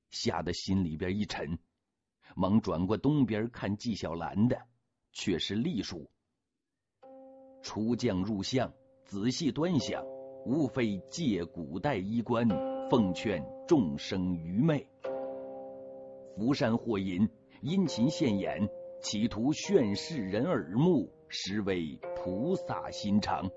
吓得心里边一沉，忙转过东边看纪晓岚的，却是隶书：出将入相，仔细端详，无非借古代衣冠，奉劝众生愚昧。扶山祸淫，殷勤献演，企图炫世人耳目，实为菩萨心肠。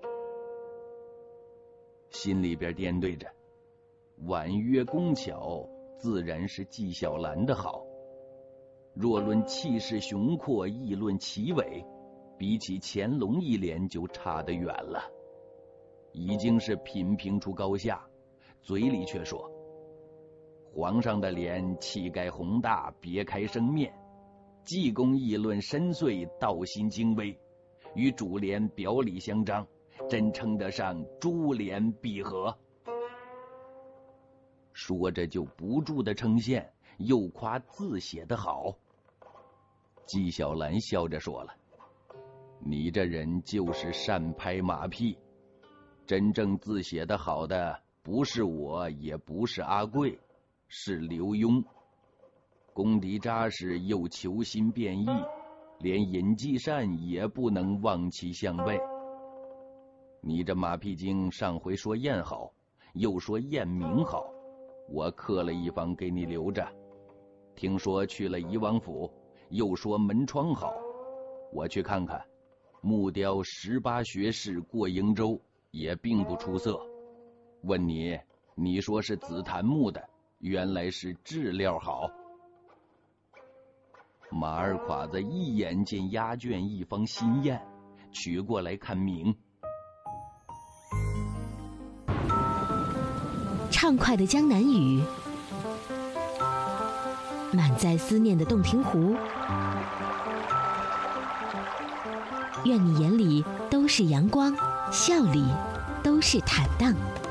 心里边掂对着，婉约工巧，自然是纪晓岚的好。若论气势雄阔，议论奇伟，比起乾隆一联就差得远了。已经是品评出高下，嘴里却说：皇上的脸气概宏大，别开生面，济公议论深邃，道心精微，与主联表里相张，真称得上珠联璧合。说着就不住的称羡，又夸字写得好。纪晓岚笑着说了：你这人就是善拍马屁，真正字写得好的不是我，也不是阿贵，是刘墉。功底扎实，又求新变异，连尹继善也不能望其项背。你这马屁精上回说燕好，又说燕明好，我刻了一方给你留着。听说去了怡王府，又说门窗好，我去看看，木雕18学士过瀛洲也并不出色。问你，你说是紫檀木的，原来是质料好。马二侉子一眼见压卷一方新砚，取过来看明。 畅快的江南雨，满载思念的洞庭湖，愿你眼里都是阳光，笑里都是坦荡。